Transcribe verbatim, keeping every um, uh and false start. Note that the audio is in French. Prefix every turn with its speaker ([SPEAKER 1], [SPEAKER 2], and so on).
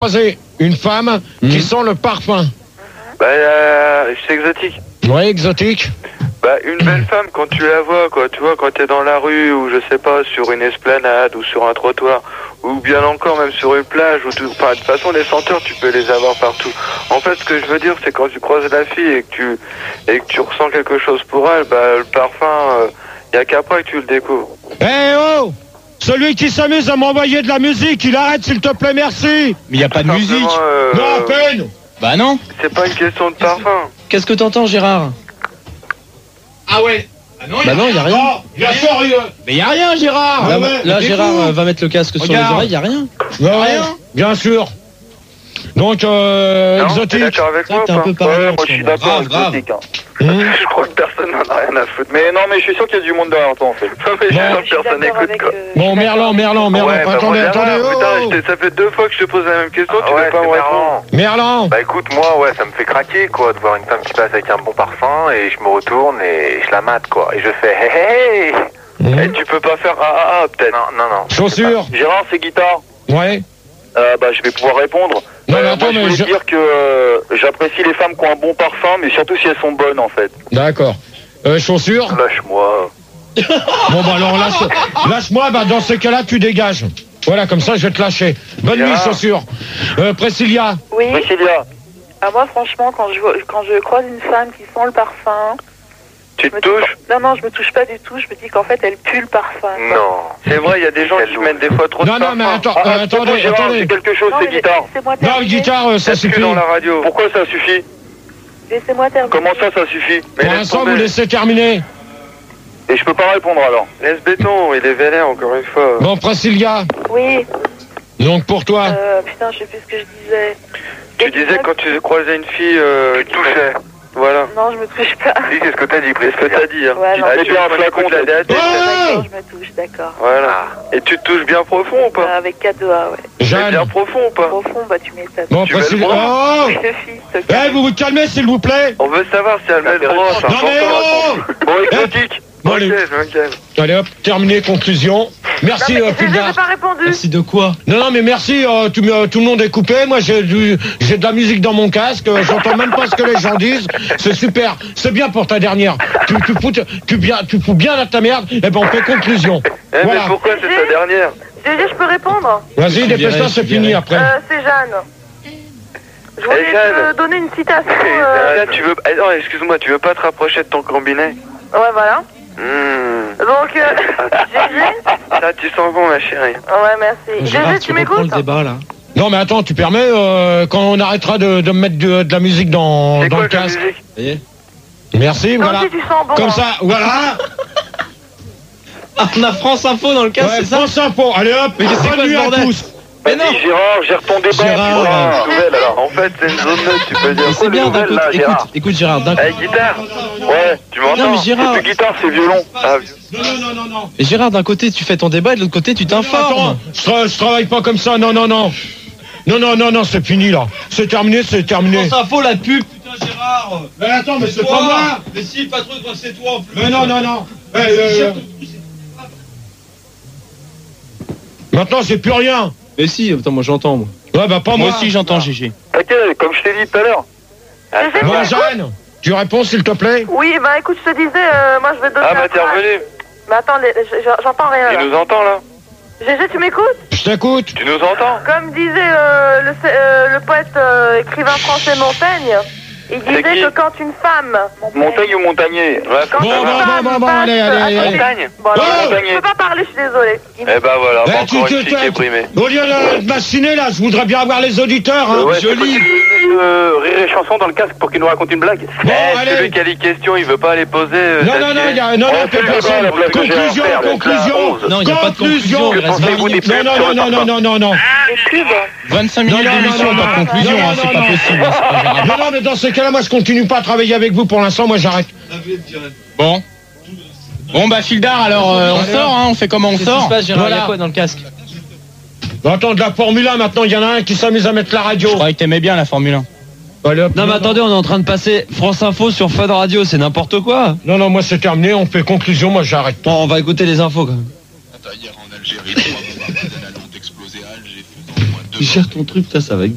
[SPEAKER 1] croisé une femme mmh. qui sent le parfum.
[SPEAKER 2] Bah, euh, c'est exotique.
[SPEAKER 1] Ouais, exotique.
[SPEAKER 2] Bah, une belle femme, quand tu la vois, quoi, tu vois, quand t'es dans la rue, ou je sais pas, sur une esplanade, ou sur un trottoir, ou bien encore même sur une plage, ou tout, enfin, de toute façon, les senteurs, tu peux les avoir partout. En fait, ce que je veux dire, c'est quand tu croises la fille et que tu, et que tu ressens quelque chose pour elle, bah, le parfum, il euh, y a qu'après que tu le découvres.
[SPEAKER 1] Eh hey, oh! Celui qui s'amuse à m'envoyer de la musique, il arrête, s'il te plaît, merci!
[SPEAKER 3] Mais y a pas de musique!
[SPEAKER 2] Euh,
[SPEAKER 1] non, à peine!
[SPEAKER 3] Bah non!
[SPEAKER 2] C'est pas une question de parfum.
[SPEAKER 4] Qu'est-ce que t'entends, Gérard?
[SPEAKER 1] Ah ouais.
[SPEAKER 4] Ah non, bah non, il y a rien.
[SPEAKER 1] Non, bien sûr, il...
[SPEAKER 3] Mais y a rien, Gérard.
[SPEAKER 4] Là, ouais, là Gérard euh, va mettre le casque Regarde. sur les oreilles, y a rien.
[SPEAKER 1] Ouais, rien. Bien sûr. Donc, euh,
[SPEAKER 2] non,
[SPEAKER 1] exotique.
[SPEAKER 2] T'es d'accord avec moi,
[SPEAKER 4] t'es un peu pareil,
[SPEAKER 2] ouais, moi je suis d'accord, exotique. Hein. Mmh. Je crois que personne n'en a rien à foutre. Mais non, mais je suis sûr qu'il y a du monde derrière toi en fait. Non, mais je suis sûr que personne n'écoute quoi.
[SPEAKER 1] Euh, bon, Merlan, Merlan, Merlan.
[SPEAKER 2] Ouais, bah,
[SPEAKER 1] attendez,
[SPEAKER 2] moi,
[SPEAKER 1] attendez.
[SPEAKER 2] Oh putain, ça fait deux fois que je te pose la même question, ah, tu
[SPEAKER 5] ouais,
[SPEAKER 2] veux pas me répondre.
[SPEAKER 1] Merlan.
[SPEAKER 5] Bah écoute, moi, ouais, ça me fait craquer quoi, de voir une femme qui passe avec un bon parfum et je me retourne et je la mate quoi. Et je fais hé hé hé.
[SPEAKER 2] Mmh. Et tu peux pas faire ah ah ah peut-être.
[SPEAKER 5] Non, non, non.
[SPEAKER 1] Chaussures.
[SPEAKER 2] Gérard, c'est guitare.
[SPEAKER 1] Ouais.
[SPEAKER 2] Euh, bah je vais pouvoir répondre.
[SPEAKER 1] Non,
[SPEAKER 2] euh,
[SPEAKER 1] mais attends,
[SPEAKER 2] moi, je voulais
[SPEAKER 1] mais je...
[SPEAKER 2] dire que euh, j'apprécie les femmes qui ont un bon parfum, mais surtout si elles sont bonnes en fait.
[SPEAKER 1] D'accord. Euh, chaussures.
[SPEAKER 2] Lâche-moi.
[SPEAKER 1] Bon bah alors lâche, lâche-moi, bah dans ce cas-là tu dégages. Voilà, comme ça je vais te lâcher. Bonne nuit, chaussures. Euh, Priscilla.
[SPEAKER 6] Oui.
[SPEAKER 2] Priscilla.
[SPEAKER 6] Ah, moi franchement, quand je, vois, quand je croise une femme qui sent le parfum...
[SPEAKER 2] Tu te touches?
[SPEAKER 6] Non, non, je me touche pas du tout. Je me dis qu'en fait, elle pue le parfum. Quoi.
[SPEAKER 2] Non. C'est vrai, il y a des gens qui mettent des fois trop de
[SPEAKER 1] non,
[SPEAKER 2] parfum.
[SPEAKER 1] Non, mais attends,
[SPEAKER 2] ah,
[SPEAKER 1] euh, attendez,
[SPEAKER 2] Gérard,
[SPEAKER 1] attendez.
[SPEAKER 2] C'est quelque chose,
[SPEAKER 6] non,
[SPEAKER 2] c'est guitare.
[SPEAKER 1] Non, le guitare, ça suffit.
[SPEAKER 2] Dans la radio. Pourquoi ça suffit?
[SPEAKER 6] Laissez-moi terminer.
[SPEAKER 2] Comment ça, ça suffit?
[SPEAKER 1] Mais pour l'instant, vous laissez terminer.
[SPEAKER 2] Et je peux pas répondre alors. Laisse béton, il est vénère encore une fois.
[SPEAKER 1] Bon, Priscilla.
[SPEAKER 6] Oui.
[SPEAKER 1] Donc pour toi.
[SPEAKER 6] Euh, putain, je sais plus ce que je disais.
[SPEAKER 2] Tu disais quand tu croisais une fille, euh, tu touchais. Voilà.
[SPEAKER 6] Non, je me touche pas.
[SPEAKER 5] Oui, c'est ce que t'as dit,
[SPEAKER 2] c'est ce que t'as dit. Hein.
[SPEAKER 6] Ouais, non,
[SPEAKER 2] ah, tu as un flacon de la tête.
[SPEAKER 6] D'accord, je me touche, d'accord.
[SPEAKER 2] Voilà. Et tu te touches bien profond ou pas?
[SPEAKER 6] euh, Avec quatre doigts, ouais.
[SPEAKER 1] Jeanne.
[SPEAKER 2] Bien profond ou pas?
[SPEAKER 6] Profond, bah tu m'étonnes.
[SPEAKER 1] Bon,
[SPEAKER 2] tu
[SPEAKER 1] Priscilla. Oh
[SPEAKER 6] Eh,
[SPEAKER 1] hey, vous vous calmez, s'il vous plaît.
[SPEAKER 2] On veut savoir si elle met le bras.
[SPEAKER 1] Non, mais oh
[SPEAKER 2] bon, exotique.
[SPEAKER 1] Bon,
[SPEAKER 2] ok,
[SPEAKER 1] allez.
[SPEAKER 2] je me calme.
[SPEAKER 1] Allez hop, terminé, conclusion. Merci,
[SPEAKER 6] non, mais
[SPEAKER 1] euh, Pulgar.
[SPEAKER 6] j'ai pas répondu.
[SPEAKER 4] Merci de quoi?
[SPEAKER 1] Non, non, mais merci, euh, tout, euh, tout le monde est coupé. Moi, j'ai du, j'ai de la musique dans mon casque. Euh, j'entends même pas ce que les gens disent. C'est super. C'est bien pour ta dernière. Tu, tu, fous, tu, bien, tu fous bien à ta merde. Et ben, on fait conclusion.
[SPEAKER 2] Eh,
[SPEAKER 1] voilà.
[SPEAKER 2] Mais pourquoi c'est ta dernière?
[SPEAKER 6] G G, je peux répondre?
[SPEAKER 1] Vas-y, dépêche-toi, c'est fini après.
[SPEAKER 6] Euh, c'est Jeanne. Je voulais
[SPEAKER 2] hey, Jeanne.
[SPEAKER 6] te donner une citation.
[SPEAKER 2] Hey,
[SPEAKER 6] euh...
[SPEAKER 2] Jeanne, tu veux... Eh, non, excuse-moi, tu veux pas te rapprocher de ton combiné?
[SPEAKER 6] Ouais, voilà.
[SPEAKER 2] Mmh.
[SPEAKER 6] Donc, euh, G G.
[SPEAKER 2] Là, tu sens bon, ma chérie.
[SPEAKER 6] Ouais, merci. G G, tu m'écoutes?
[SPEAKER 4] le débat, là.
[SPEAKER 1] Non, mais attends, tu permets, euh, quand on arrêtera de, de me mettre de, de la musique dans, dans
[SPEAKER 2] quoi,
[SPEAKER 1] le casque.
[SPEAKER 4] Ça y est.
[SPEAKER 1] Merci,
[SPEAKER 6] Comme
[SPEAKER 1] voilà.
[SPEAKER 6] si tu sens bon,
[SPEAKER 1] Comme
[SPEAKER 6] hein.
[SPEAKER 1] ça, voilà.
[SPEAKER 4] Ah, on a France Info dans le casque,
[SPEAKER 1] Ouais,
[SPEAKER 4] c'est ça?
[SPEAKER 1] France Info, allez hop,
[SPEAKER 4] Mais c'est quoi
[SPEAKER 1] bonne
[SPEAKER 4] ce
[SPEAKER 1] nuit à
[SPEAKER 4] bordel?
[SPEAKER 1] tous.
[SPEAKER 4] Mais non.
[SPEAKER 2] Vas-y, Gérard, gère ton débat.
[SPEAKER 4] Gérard,
[SPEAKER 2] tu vois,
[SPEAKER 4] ouais.
[SPEAKER 2] nouvelle, alors. En fait, c'est une zone neutre, tu peux dire.
[SPEAKER 4] Mais c'est bien d'un côté. Écoute, écoute, Gérard, d'un côté.
[SPEAKER 2] Eh, guitare. Ouais, tu m'entends?
[SPEAKER 4] Non, mais Gérard.
[SPEAKER 2] C'est plus guitare, c'est violon. Ah,
[SPEAKER 1] Non, non, non, non, non.
[SPEAKER 4] Et Gérard, d'un côté, tu fais ton débat et de l'autre côté, tu
[SPEAKER 1] Attends,
[SPEAKER 4] t'informes.
[SPEAKER 1] je, tra- je travaille pas comme ça, non, non, non. Non, non, non, non, c'est fini là. C'est terminé, c'est terminé.
[SPEAKER 4] France Info, la pub, putain, Gérard.
[SPEAKER 1] Mais attends, mais c'est pas moi.
[SPEAKER 4] Mais si, le patron, c'est toi en plus.
[SPEAKER 1] Mais non, non, non. Eh, euh, Maintenant, j'ai plus rien.
[SPEAKER 4] Mais si, attends, moi j'entends, moi.
[SPEAKER 1] Ouais, bah pas moi.
[SPEAKER 3] Moi aussi, j'entends G G.
[SPEAKER 2] ok, comme je t'ai dit tout à l'heure.
[SPEAKER 6] G G,
[SPEAKER 1] Bon,
[SPEAKER 6] tu m'écoutes?
[SPEAKER 1] Jeanne, tu réponds s'il te plaît.
[SPEAKER 6] Oui, bah écoute, je te disais, euh, moi je vais te donner.
[SPEAKER 2] Ah, bah
[SPEAKER 6] un
[SPEAKER 2] t'es
[SPEAKER 6] phrase.
[SPEAKER 2] revenu.
[SPEAKER 6] Mais attends, les- j'- j'entends rien là.
[SPEAKER 2] Tu nous entends, là?
[SPEAKER 6] G G, tu m'écoutes?
[SPEAKER 1] Je t'écoute.
[SPEAKER 2] Tu nous entends?
[SPEAKER 6] Comme disait euh, le, euh, le poète euh, écrivain français Montaigne, il
[SPEAKER 2] C'est
[SPEAKER 6] disait
[SPEAKER 2] qui?
[SPEAKER 6] que quand une femme...
[SPEAKER 2] Montagne ou montagnier? Ouais,
[SPEAKER 6] Quand
[SPEAKER 1] Bon,
[SPEAKER 6] une
[SPEAKER 1] bon,
[SPEAKER 6] femme
[SPEAKER 1] bon, bon, bon,
[SPEAKER 6] passe
[SPEAKER 1] allez, allez,
[SPEAKER 6] à
[SPEAKER 1] allez.
[SPEAKER 6] côté-
[SPEAKER 2] Montagne?
[SPEAKER 6] Bon, alors,
[SPEAKER 1] Oh
[SPEAKER 6] je peux pas parler, je suis désolée. Il-
[SPEAKER 2] Eh bah voilà,
[SPEAKER 1] Eh,
[SPEAKER 2] bah,
[SPEAKER 1] tu-
[SPEAKER 2] encore
[SPEAKER 1] tu-
[SPEAKER 2] une fille
[SPEAKER 1] tu-
[SPEAKER 2] déprimée.
[SPEAKER 1] Au lieu de m'assiner là, je voudrais bien avoir les auditeurs. Hein.
[SPEAKER 2] Ouais,
[SPEAKER 1] Joli.
[SPEAKER 5] Euh, rire et chanson dans le casque pour qu'il nous raconte une blague.
[SPEAKER 1] Bon,
[SPEAKER 2] Eh,
[SPEAKER 1] allez.
[SPEAKER 2] celui qui a les questions, il veut pas les poser. euh,
[SPEAKER 1] Non, non, non,
[SPEAKER 2] d'affilée.
[SPEAKER 1] il y a, non, non,
[SPEAKER 2] Oh,
[SPEAKER 1] plus
[SPEAKER 2] c'est
[SPEAKER 1] personne.
[SPEAKER 2] la blague que j'ai à
[SPEAKER 1] Conclusion,
[SPEAKER 2] faire, la
[SPEAKER 1] conclusion.
[SPEAKER 2] onze.
[SPEAKER 4] Non, il n'y a pas de conclusion, il reste vingt minutes.
[SPEAKER 1] Non, non, non, non, non, non, non.
[SPEAKER 6] Les pubs.
[SPEAKER 3] vingt-cinq minutes
[SPEAKER 1] Non, non,
[SPEAKER 3] d'émission,
[SPEAKER 1] non,
[SPEAKER 3] pas de
[SPEAKER 1] non,
[SPEAKER 3] conclusion,
[SPEAKER 1] non,
[SPEAKER 3] hein,
[SPEAKER 1] non,
[SPEAKER 3] c'est pas
[SPEAKER 1] non.
[SPEAKER 3] possible. hein, c'est pas gérable.
[SPEAKER 1] Non, non, mais dans ces cas-là, moi, je continue pas à travailler avec vous pour l'instant. Moi, j'arrête.
[SPEAKER 3] Bon. Bon, bah, Fildar, alors, euh, on
[SPEAKER 1] Allez,
[SPEAKER 3] sort, hein, on fait comment on
[SPEAKER 4] Qu'est-ce qui se
[SPEAKER 3] sort?
[SPEAKER 4] passe, Gérard? Il y
[SPEAKER 1] Voilà.
[SPEAKER 4] a quoi dans le casque?
[SPEAKER 1] Bon, attends, de la Formule un, maintenant, il y en a un qui s'amuse à mettre la radio.
[SPEAKER 3] Je croyais que t'aimais bien la Formule un.
[SPEAKER 1] Allez, hop.
[SPEAKER 4] Non, mais attendez, on est en train de passer France Info sur Fun Radio, c'est n'importe quoi.
[SPEAKER 1] Non, non, moi, c'est terminé. On fait conclusion. Moi, j'arrête.
[SPEAKER 4] Bon, on va écouter les infos quand même.
[SPEAKER 7] Hier en Algérie, trois bombardements de la Lande explosés à Alger, faisant au moins deux
[SPEAKER 4] Tu cherches ton truc, ça, ça va être